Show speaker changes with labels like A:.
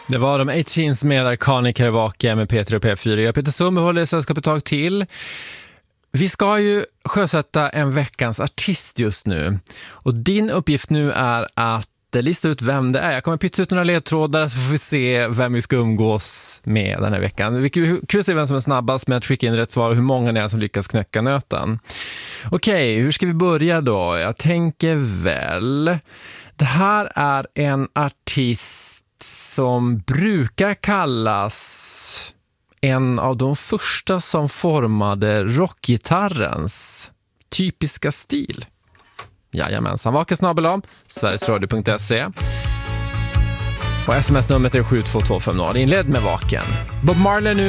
A: Det var de 18s med Iconic här Vaka med Peter och P4. Jag Peter Summer håller sällskap ett tag till. Vi ska ju sjösätta en veckans artist just nu. Och din uppgift nu är att lista ut vem det är. Jag kommer pytsa ut några ledtrådar så får vi se vem vi ska umgås med den här veckan. Vi kan kul se vem som är snabbast med att skicka in rätt svar och hur många det är som lyckas knäcka nöten. Okej, hur ska vi börja då? Jag tänker väl... Det här är en artist som brukar kallas en av de första som formade rockgitarrens typiska stil. Jajamensan, vakasnabel-a, sverigesradio.se. Och sms-numret är 72250. Inled med Vaken. Bob Marley nu.